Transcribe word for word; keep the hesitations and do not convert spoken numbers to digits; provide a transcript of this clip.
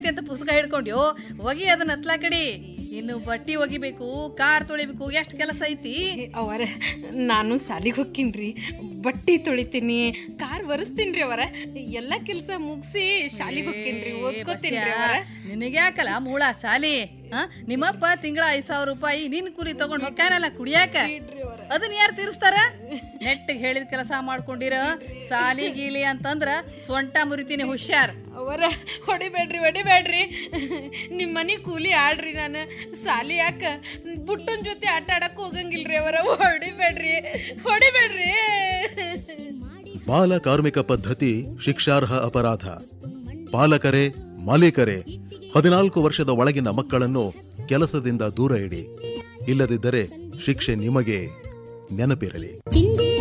ಸಂಸ್ಕೃತಿ ಅಂತ ಪುಸ್ತಕ ಹಿಡ್ಕೊಂಡ್ಯೋ ಒಗಿ ಅದನ್ನ ಹತ್ಲಾ ಕಡಿ. ಇನ್ನು ಬಟ್ಟಿ ಒಗಿಬೇಕು, ಕಾರ್ ತೊಳಿಬೇಕು, ಎಷ್ಟು ಕೆಲಸ ಐತಿ. ಅವರ ನಾನು ಸಾಲಿಗೆ ಹೋಗ್ತೀನ್ರಿ, ಬಟ್ಟಿ ತೊಳಿತೀನಿ, ಕಾರ್ ಒರೆಸ್ತೀನ್ರಿ ಅವರ, ಎಲ್ಲ ಕೆಲಸ ಮುಗಿಸಿ ಶಾಲಿಗೆ ಹೋಗ್ತೀನ್ರಿ, ಓದ್ಕೋತೀನ್ರಿ ಅವರ. ನಿನಗ್ಯಾಕಲ್ಲ ಮೂಳ ಸಾಲಿ? ನಿಮ್ಮಪ್ಪ ತಿಂಗಳ ಐದ್ ಸಾವಿರ ರೂಪಾಯಿ ನಿನ್ ಕೂಲಿ ತಗೊಂಡ್ ಹೊಕ್ಕಾನಲ್ಲ ಕುಡಿಯಾಕ, ಅದನ್ನ ಯಾರು ತೀರಿಸ್ತಾರ? ನೆಟ್ಟಿಗೆ ಹೇಳಿದ ಕೆಲಸ ಮಾಡ್ಕೊಂಡಿರ. ಸಾಲಿ ಗೀಲಿ ಅಂತಂದ್ರ ಸೊಂಟ ಮುರಿತೀನಿ, ಹುಷಾರ್. ಅವರ ಹೊಡಿಬೇಡ್ರಿ ಹೊಡಿಬೇಡ್ರಿ, ನಿಮ್ಮ ಮನೆ ಕೂಲಿ ಆಡ್ರಿ. ನಾನು ಸಾಲಿ ಯಾಕ ಬುಟ್ಟನ್ ಜೊತೆ ಆಟ ಆಡಕ್ ಹೋಗಂಗಿಲ್ರಿ ಅವರ. ಹೊಡಿಬೇಡ್ರಿ ಹೊಡಿಬೇಡ್ರಿ. ಬಾಲ ಕಾರ್ಮಿಕ ಪದ್ಧತಿ ಶಿಕ್ಷಾರ್ಹ ಅಪರಾಧ. ಪಾಲಕರೇ ಮಾಲೀಕರೇ, ಹದಿನಾಲ್ಕು ವರ್ಷದ ಒಳಗಿನ ಮಕ್ಕಳನ್ನು ಕೆಲಸದಿಂದ ದೂರ ಇಡಿ, ಇಲ್ಲದಿದ್ದರೆ ಶಿಕ್ಷೆ ನಿಮಗೆ. ನೆನಪಿರಲಿ.